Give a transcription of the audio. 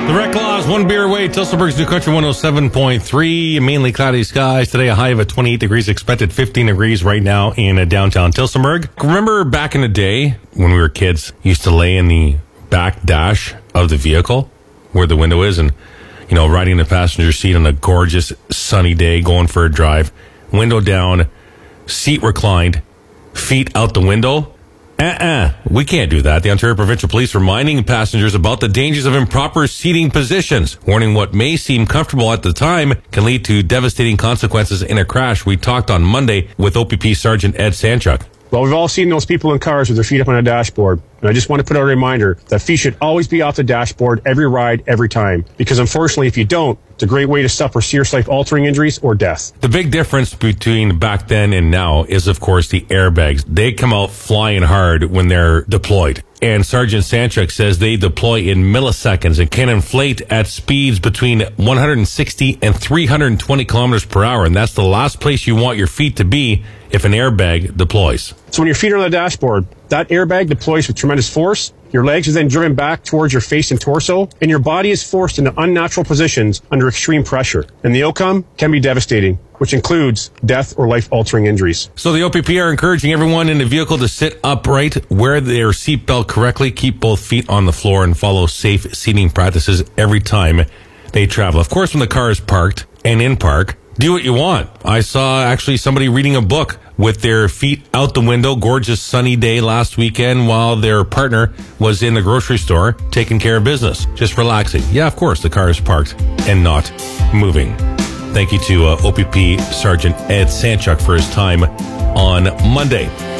The Rec Laws, one beer away. Tilsonburg's New Country 107.3. Mainly cloudy skies. Today, a high of 28 degrees, expected 15 degrees right now in downtown Tilsonburg. Remember back in the day when we were kids, used to lay in the back dash of the vehicle where the window is and, you know, riding the passenger seat on a gorgeous sunny day, going for a drive, window down, seat reclined, feet out the window. We can't do that. The Ontario Provincial Police reminding passengers about the dangers of improper seating positions, warning what may seem comfortable at the time can lead to devastating consequences in a crash. We talked on Monday with OPP Sergeant Ed Sanchuk. Well, we've all seen those people in cars with their feet up on a dashboard. And I just want to put out a reminder that feet should always be off the dashboard every ride, every time. Because unfortunately, if you don't, it's a great way to suffer serious life-altering injuries or death. The big difference between back then and now is, of course, the airbags. They come out flying hard when they're deployed. And Sergeant Sanchuk says they deploy in milliseconds and can inflate at speeds between 160 and 320 kilometers per hour. And that's the last place you want your feet to be if an airbag deploys. So when your feet are on the dashboard, that airbag deploys with tremendous force. Your legs are then driven back towards your face and torso, and your body is forced into unnatural positions under extreme pressure. And the outcome can be devastating, which includes death or life-altering injuries. So the OPP are encouraging everyone in the vehicle to sit upright, wear their seatbelt correctly, keep both feet on the floor, and follow safe seating practices every time they travel. Of course, when the car is parked and in park, do what you want. I saw actually somebody reading a book with their feet out the window, gorgeous sunny day last weekend while their partner was in the grocery store taking care of business, just relaxing. Yeah, of course, the car is parked and not moving. Thank you to OPP Sergeant Ed Sanchuk for his time on Monday.